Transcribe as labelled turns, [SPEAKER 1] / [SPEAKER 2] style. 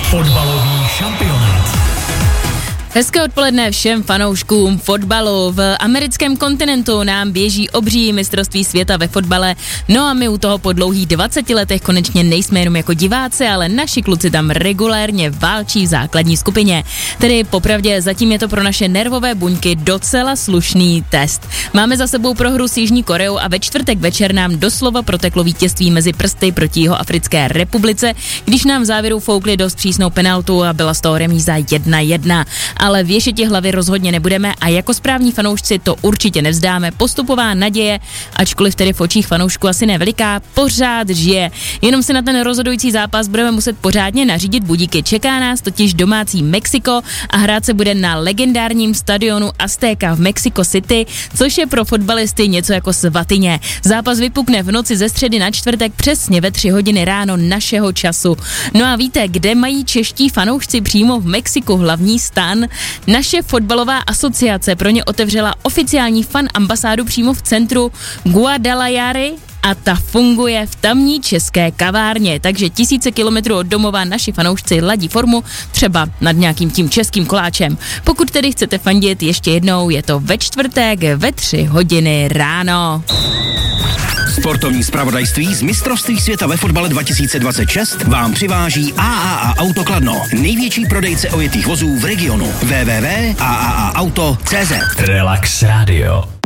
[SPEAKER 1] Fotbalový šampionát.
[SPEAKER 2] Hezké odpoledne všem fanouškům fotbalu. V americkém kontinentu nám běží obří mistrovství světa ve fotbale, no a my u toho po dlouhých 20 letech konečně nejsme jenom jako diváci, ale naši kluci tam regulérně válčí v základní skupině. Tedy popravdě zatím je to pro naše nervové buňky docela slušný test. Máme za sebou prohru s Jižní Koreou a ve čtvrtek večer nám doslova proteklo vítězství mezi prsty proti Jihoafrické republice, když nám v závěru foukli dost přísnou penaltu a byla z toho remíza 1-1. Ale věšet hlavy rozhodně nebudeme a jako správní fanoušci to určitě nevzdáme. Postupová naděje, ačkoliv tedy v očích fanoušků asi neveliká, pořád žije. Jenom si na ten rozhodující zápas budeme muset pořádně nařídit budíky. Čeká nás totiž domácí Mexiko a hrát se bude na legendárním stadionu Azteca v Mexico City, což je pro fotbalisty něco jako svatyně. Zápas vypukne v noci ze středy na čtvrtek přesně ve 3 hodiny ráno našeho času. No a víte, kde mají čeští fanoušci přímo v Mexiku hlavní stan? Naše fotbalová asociace pro ně otevřela oficiální fan ambasádu přímo v centru Guadalajary a ta funguje v tamní české kavárně, takže tisíce kilometrů od domova naši fanoušci ladí formu třeba nad nějakým tím českým koláčem. Pokud tedy chcete fandit ještě jednou, je to ve čtvrtek ve 3 hodiny ráno.
[SPEAKER 3] Sportovní zpravodajství z mistrovství světa ve fotbale 2026 vám přiváží AAA Auto Kladno, největší prodejce ojetých vozů v regionu. www.aaaauto.cz.
[SPEAKER 1] Relax Radio.